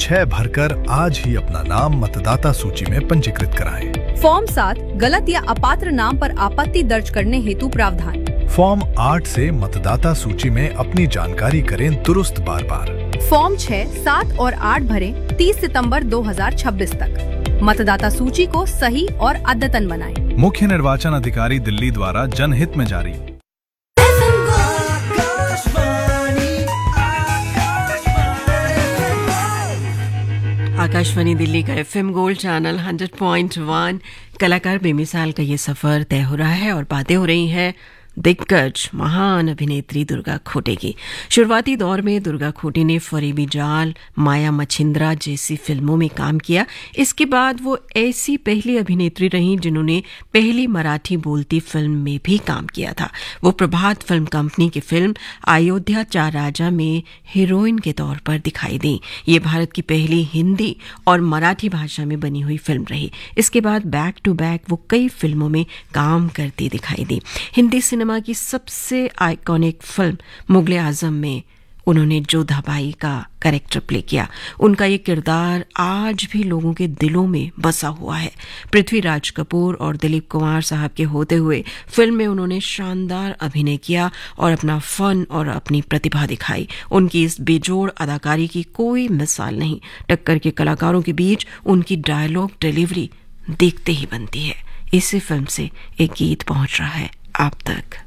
6 भरकर आज ही अपना नाम मतदाता सूची में पंजीकृत कराएं। फॉर्म 7 गलत या अपात्र नाम पर आपत्ति दर्ज करने हेतु प्रावधान। फॉर्म 8 से मतदाता सूची में अपनी जानकारी करें दुरुस्त बार बार। फॉर्म 6, 7 और 8 भरें 30 सितंबर 2026 तक। मतदाता सूची को सही और अद्यतन बनाएं। मुख्य निर्वाचन अधिकारी दिल्ली द्वारा जनहित में जारी। आकाशवाणी दिल्ली का FM गोल्ड चैनल 100.1 कलाकार बेमिसाल का ये सफर तय हो रहा है और बातें हो रही हैं दिग्गज महान अभिनेत्री दुर्गा खोटे की। शुरुआती दौर में दुर्गा खोटे ने फरेबी जाल, माया मछिंद्रा जैसी फिल्मों में काम किया। इसके बाद वो ऐसी पहली अभिनेत्री रहीं जिन्होंने पहली मराठी बोलती फिल्म में भी काम किया था। वो प्रभात फिल्म कंपनी की फिल्म अयोध्या चार राजा में हीरोइन के तौर पर दिखाई दी। ये भारत की पहली हिंदी और मराठी भाषा में बनी हुई फिल्म रही। इसके बाद बैक टू बैक वो कई फिल्मों में काम करती दिखाई दी। हिंदी सिनेमा की सबसे आइकॉनिक फिल्म मुगले आजम में उन्होंने जोधाबाई का कैरेक्टर प्ले किया। उनका ये किरदार आज भी लोगों के दिलों में बसा हुआ है। पृथ्वीराज कपूर और दिलीप कुमार साहब के होते हुए फिल्म में उन्होंने शानदार अभिनय किया और अपना फन और अपनी प्रतिभा दिखाई। उनकी इस बेजोड़ अदाकारी की कोई मिसाल नहीं। टक्कर के कलाकारों के बीच उनकी डायलॉग डिलीवरी देखते ही बनती है। इसी फिल्म से एक गीत पहुंच रहा है आप तक।